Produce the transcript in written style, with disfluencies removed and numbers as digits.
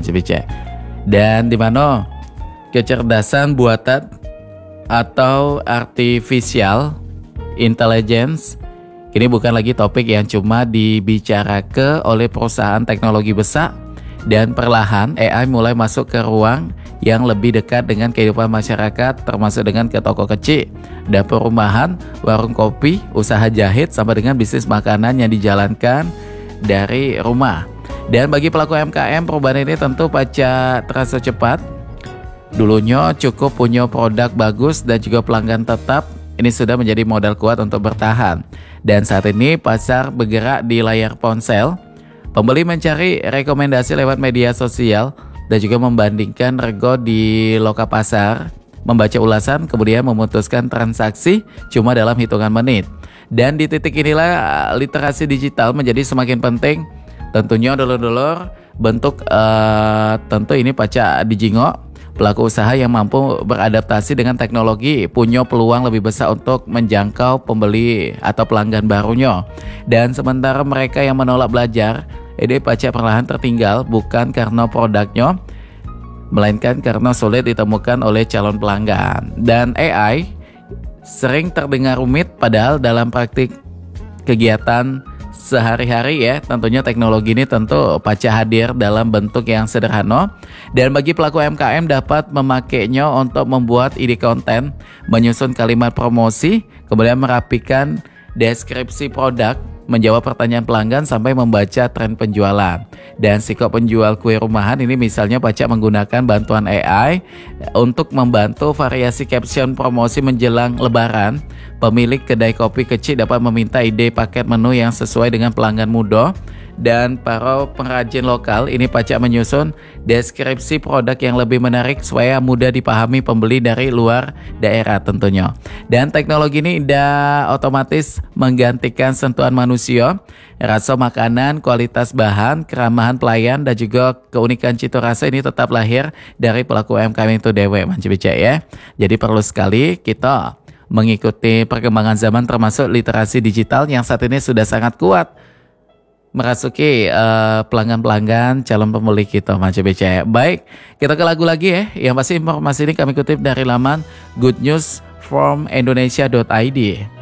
Bice. Dan di mana kecerdasan buatan atau artificial intelligence ini bukan lagi topik yang cuma dibicarakan oleh perusahaan teknologi besar, dan perlahan AI mulai masuk ke ruang yang lebih dekat dengan kehidupan masyarakat, termasuk dengan ke toko kecil, dapur rumahan, warung kopi, usaha jahit, sampai dengan bisnis makanan yang dijalankan dari rumah. Dan bagi pelaku UMKM, perubahan ini tentu pasca terasa cepat. Dulunya cukup punya produk bagus dan juga pelanggan tetap, ini sudah menjadi modal kuat untuk bertahan. Dan saat ini pasar bergerak di layar ponsel. Pembeli mencari rekomendasi lewat media sosial dan juga membandingkan rego di loka pasar, membaca ulasan, kemudian memutuskan transaksi cuma dalam hitungan menit. Dan di titik inilah literasi digital menjadi semakin penting. Tentunya dulur-dulur bentuk tentu ini paca dijingok. Pelaku usaha yang mampu beradaptasi dengan teknologi punya peluang lebih besar untuk menjangkau pembeli atau pelanggan barunya. Dan sementara mereka yang menolak belajar, ini pacak perlahan tertinggal bukan karena produknya, melainkan karena sulit ditemukan oleh calon pelanggan. Dan AI sering terdengar rumit, padahal dalam praktik kegiatan sehari-hari ya, tentunya teknologi ini tentu pacak hadir dalam bentuk yang sederhana, dan bagi pelaku UMKM dapat memakainya untuk membuat ide konten, menyusun kalimat promosi, kemudian merapikan deskripsi produk, menjawab pertanyaan pelanggan, sampai membaca tren penjualan. Dan sikap penjual kue rumahan ini misalnya pacak menggunakan bantuan AI untuk membantu variasi caption promosi menjelang lebaran. Pemilik kedai kopi kecil dapat meminta ide paket menu yang sesuai dengan pelanggan muda, dan para pengrajin lokal ini pacak menyusun deskripsi produk yang lebih menarik supaya mudah dipahami pembeli dari luar daerah tentunya. Dan teknologi ini tidak otomatis menggantikan sentuhan manusia. Rasa makanan, kualitas bahan, keramahan pelayan, dan juga keunikan cita rasa ini tetap lahir dari pelaku UMKM itu dewe, Bice ya. Jadi perlu sekali kita mengikuti perkembangan zaman, termasuk literasi digital yang saat ini sudah sangat kuat merasuki pelanggan-pelanggan calon pembeli kita, Bice. Baik, kita ke lagu lagi ya. Yang pasti informasi ini kami kutip dari laman goodnewsfromindonesia.id.